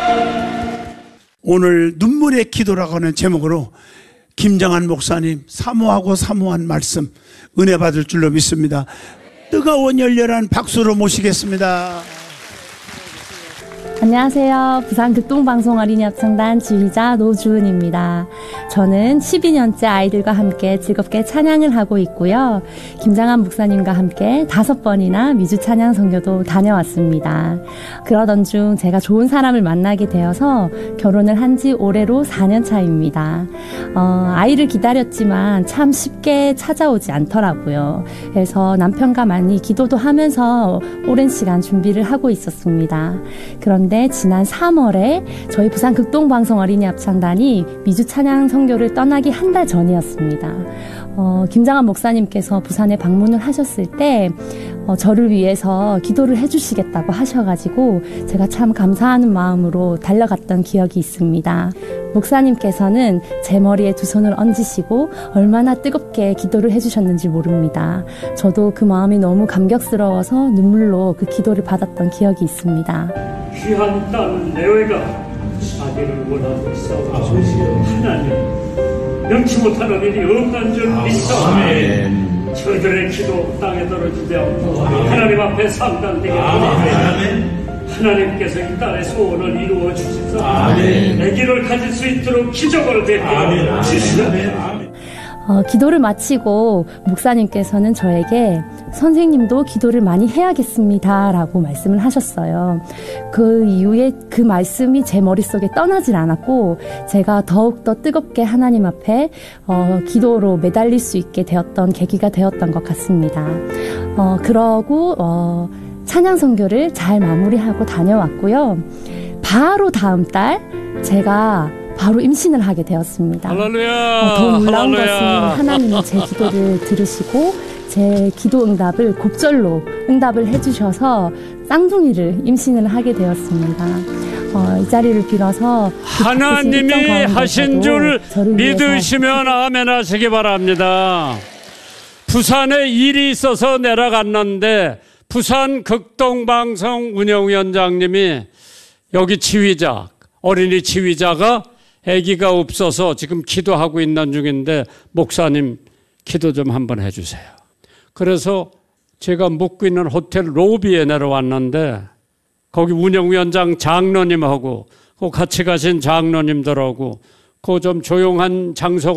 오늘 눈물의 기도라고 하는 제목으로 김정한 목사님 사모하고 사모한 말씀 은혜 받을 줄로 믿습니다. 뜨거운 열렬한 박수로 모시겠습니다. 안녕하세요. 부산 극동방송 어린이 합창단 지휘자 노주은입니다. 저는 12년째 아이들과 함께 즐겁게 찬양을 하고 있고요. 김장한 목사님과 함께 5번이나 미주 찬양 선교도 다녀왔습니다. 그러던 중 제가 좋은 사람을 만나게 되어서 결혼을 한 지 올해로 4년 차입니다. 아이를 기다렸지만 참 쉽게 찾아오지 않더라고요. 그래서 남편과 많이 기도도 하면서 오랜 시간 준비를 하고 있었습니다. 그런데 지난 3월에 저희 부산 극동방송 어린이 합창단이 미주 찬양 선교를 떠나기 한 달 전이었습니다. 김장한 목사님께서 부산에 방문을 하셨을 때 저를 위해서 기도를 해주시겠다고 하셔가지고 제가 참 감사하는 마음으로 달려갔던 기억이 있습니다. 목사님께서는 제 머리에 두 손을 얹으시고 얼마나 뜨겁게 기도를 해주셨는지 모릅니다. 저도 그 마음이 너무 감격스러워서 눈물로 그 기도를 받았던 기억이 있습니다. 귀한 딸 레오가 자기를 원하고 싸우시오. 하나님 명치 못하는 일이 없는 줄 믿사오니 저들의 기도 땅에 떨어지지 않고 하나님 앞에 상달되게 하나님 하나님께서 이 딸의 소원을 이루어 주시사 아기를 가질 수 있도록 기적을 베풀어 주시옵소서. 기도를 마치고 목사님께서는 저에게 선생님도 기도를 많이 해야겠습니다 라고 말씀을 하셨어요. 그 이후에 그 말씀이 제 머릿속에 떠나질 않았고 제가 더욱더 뜨겁게 하나님 앞에 기도로 매달릴 수 있게 되었던 계기가 되었던 것 같습니다. 그러고 찬양 선교를 잘 마무리하고 다녀왔고요. 바로 다음 달 제가 바로 임신을 하게 되었습니다. 할렐루야. 더 놀라운 것은 하나님은 제 기도를 들으시고 제 기도 응답을 곡절로 응답을 해주셔서 쌍둥이를 임신을 하게 되었습니다. 이 자리를 빌어서 하나님이 하신 줄 믿으시면 아멘 하시기 바랍니다. 부산에 일이 있어서 내려갔는데 부산 극동방송 운영위원장님이 여기 지휘자, 어린이 지휘자가 아기가 없어서 지금 기도하고 있는 중인데 목사님 기도 좀 한번 해주세요. 그래서 제가 묵고 있는 호텔 로비에 내려왔는데 거기 운영위원장 장로님하고 같이 가신 장로님들하고 그 좀 조용한 장소